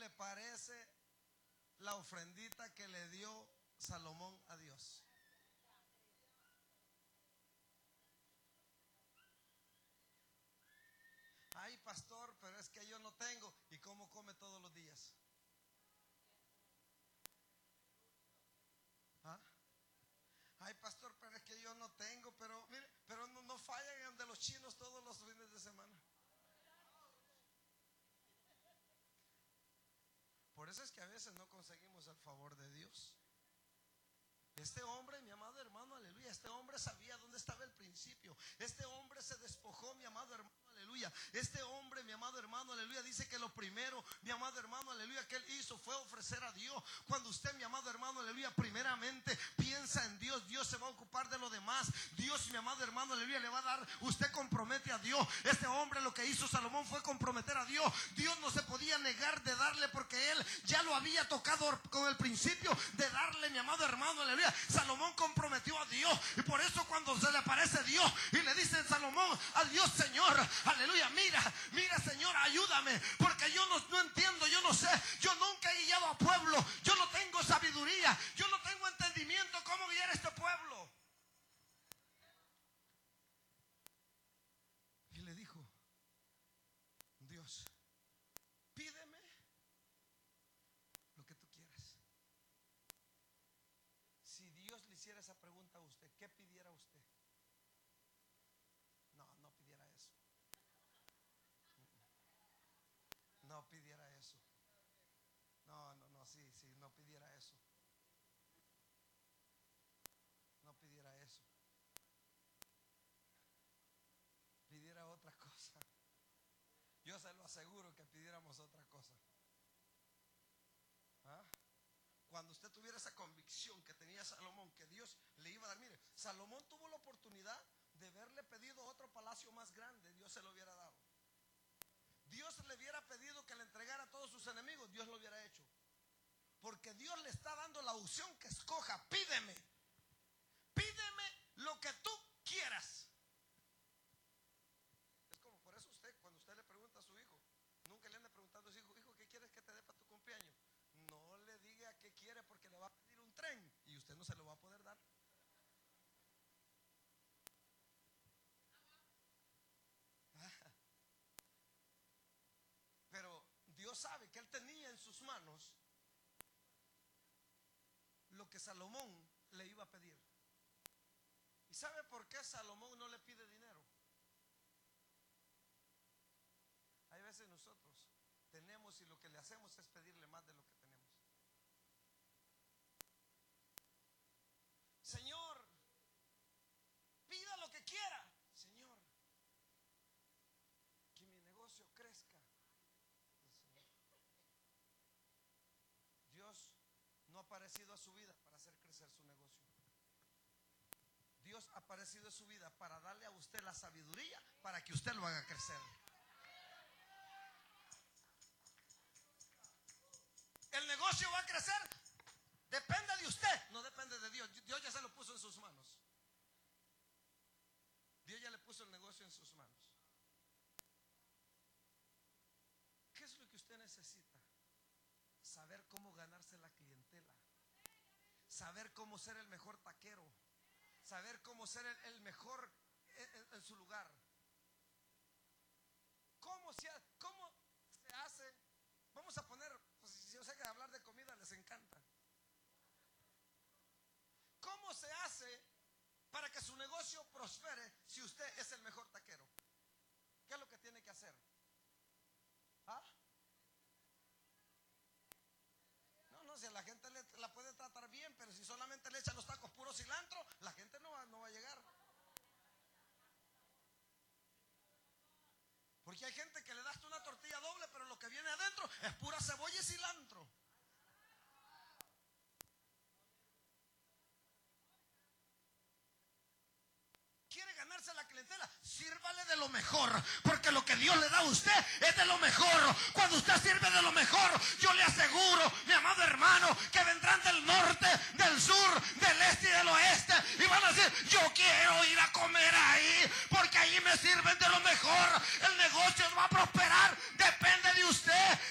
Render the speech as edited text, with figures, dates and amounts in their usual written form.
le parece la ofrendita que le dio Salomón a Dios? Ay, pastor, pero es que yo no tengo. ¿Y cómo come todos los días? ¿Ah? Ay, pastor, pero es que yo no tengo. Pero mire, pero no fallan de los chinos todos los fines de semana. Por eso es que a veces no conseguimos el favor de Dios. Este hombre, mi amado hermano, aleluya, este hombre sabía dónde estaba el principio. Este hombre se despojó, mi amado hermano, aleluya. Este hombre, mi amado hermano, aleluya, dice que lo primero, mi amado hermano, aleluya, que él hizo fue ofrecer a Dios. Cuando usted, mi amado hermano, aleluya, primeramente piensa en Dios, Dios se va a ocupar de lo demás. Dios, mi amado hermano, aleluya, le va a dar. Usted compromete a Dios. Este hombre, lo que hizo Salomón fue comprometer a Dios. Dios no se podía negar de darle, porque él ya lo había tocado con el principio de darle, mi amado hermano, aleluya. Salomón comprometió a Dios, y por eso cuando se le aparece Dios y le dice Salomón a Dios: Señor, aleluya, mira Señor, ayúdame, porque yo no entiendo, yo no sé, yo nunca he guiado a pueblo, yo no tengo sabiduría, yo no tengo entendimiento cómo guiar a este pueblo. Y le dijo: Dios, pídeme lo que tú quieras. Si Dios le hiciera esa pregunta a usted, ¿qué pidiera usted? No pidiera eso. No pidiera eso. Sí, no pidiera eso. No pidiera eso. Pidiera otra cosa. Yo se lo aseguro que pidiéramos otra cosa. ¿Ah? Cuando usted tuviera esa convicción que tenía Salomón, que Dios le iba a dar. Mire, Salomón tuvo la oportunidad de haberle pedido otro palacio más grande, Dios se lo hubiera dado. Dios le hubiera pedido que le entregara a todos sus enemigos, Dios lo hubiera hecho. Porque Dios le está dando la opción que escoja: pídeme lo que tú quieras. Es como, por eso usted, cuando usted le pregunta a su hijo, nunca le ande preguntando a su hijo: hijo, ¿qué quieres que te dé para tu cumpleaños? No le diga qué quiere, porque le va a pedir un tren y usted no se lo va a poder dar. Pero Dios sabe que él tenía en sus manos lo que Salomón le iba a pedir. ¿Y sabe por qué Salomón no le pide dinero? Hay veces nosotros tenemos y lo que le hacemos es pedirle más de lo que tenemos. Señor, pida lo que quiera. Señor, que mi negocio crezca. Dios no ha aparecido a su vida para hacer crecer su negocio. Dios ha aparecido en su vida para darle a usted la sabiduría para que usted lo haga crecer. El negocio va a crecer, depende de usted, no depende de Dios. Dios ya se lo puso en sus manos. Dios ya le puso el negocio en sus manos. ¿Qué es lo que usted necesita? Saber cómo ganarse la clientela, saber cómo ser el mejor taquero, saber cómo ser el mejor en su lugar. ¿Cómo se hace? Vamos a poner, pues yo sé que hablar de comida les encanta. ¿Cómo se hace para que su negocio prospere si usted es el mejor taquero? ¿Qué es lo que tiene que hacer? ¿Ah? No, si a la gente la puede tratar bien, pero si solamente le echan los tacos puro cilantro, la gente no va a llegar. Porque hay gente que le das una tortilla doble, pero lo que viene adentro es pura cebolla y cilantro. ¿Quiere ganarse la clientela? Sírvale de lo mejor, porque lo que Dios le da a usted es de lo mejor. Cuando usted sirve de lo mejor, yo le aseguro, mi amado hermano, que vendrán del norte, del sur, del este y del oeste, y van a decir: yo quiero ir a comer ahí, porque ahí me sirven de lo mejor. El negocio va a prosperar, depende de usted.